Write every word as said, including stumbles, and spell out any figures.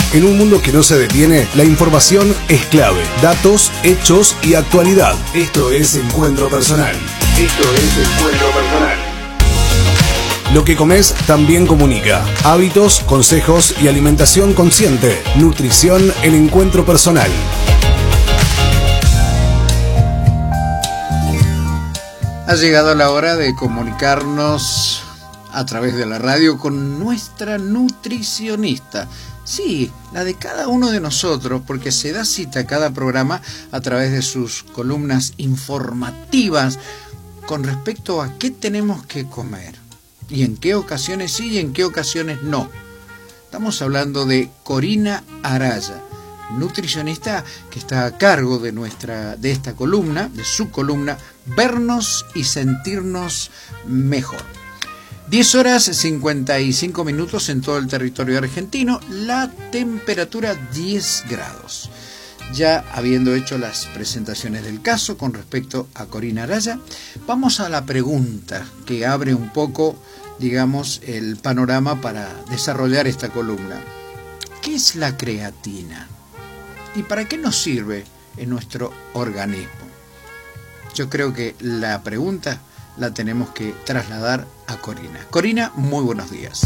En un mundo que no se detiene, la información es clave. Datos, hechos y actualidad. Esto es Encuentro Personal. Esto es Encuentro Personal. Lo que comes también comunica. Hábitos, consejos y alimentación consciente. Nutrición en Encuentro Personal. Ha llegado la hora de comunicarnos a través de la radio con nuestra nutricionista. Sí, la de cada uno de nosotros, porque se da cita a cada programa a través de sus columnas informativas con respecto a qué tenemos que comer y en qué ocasiones sí y en qué ocasiones no. Estamos hablando de Corina Araya, nutricionista que está a cargo de nuestra de esta columna, de su columna Vernos y Sentirnos Mejor. diez horas cincuenta y cinco minutos en todo el territorio argentino, la temperatura diez grados. Ya habiendo hecho las presentaciones del caso con respecto a Corina Araya, vamos a la pregunta que abre un poco, digamos, el panorama para desarrollar esta columna. ¿Qué es la creatina? ¿Y para qué nos sirve en nuestro organismo? Yo creo que la pregunta la tenemos que trasladar a Corina. Corina, muy buenos días.